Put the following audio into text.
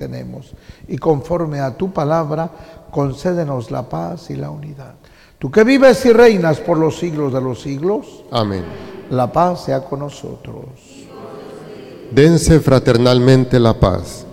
tenemos. Y conforme a tu palabra, concédenos la paz y la unidad. Tú que vives y reinas por los siglos de los siglos. Amén. La paz sea con nosotros. Dense fraternalmente la paz.